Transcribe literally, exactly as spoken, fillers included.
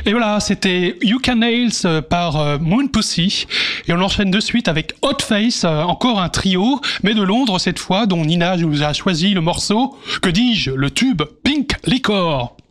Et voilà, c'était You Can Nails euh, par euh, Moon Pussy. Et on enchaîne de suite avec Hot Face, euh, encore un trio, mais de Londres cette fois, dont Nina nous a choisi le morceau, que dis-je, le tube Pink Liquor.